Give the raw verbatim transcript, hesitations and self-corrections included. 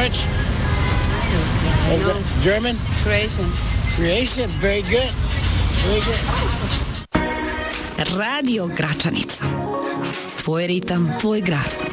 French? Is No. it German? Croatian. Croatian, very good. Very good. Radio Gračanica. Tvoj ritam, tvoj grad.